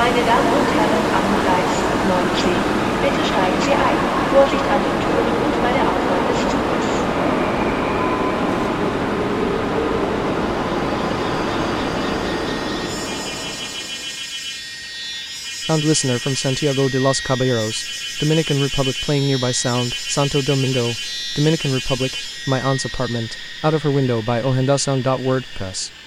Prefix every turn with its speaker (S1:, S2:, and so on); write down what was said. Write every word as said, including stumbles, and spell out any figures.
S1: Meine Damen und Herren am Gleis neun C, bitte steigen Sie ein. Vorsicht an den Türen und bei der Abfahrt des Zuges.
S2: Sound listener from Santiago de los Caballeros, Dominican Republic playing nearby sound, Santo Domingo, Dominican Republic, my aunt's apartment, out of her window by ohendasound dot wordpress.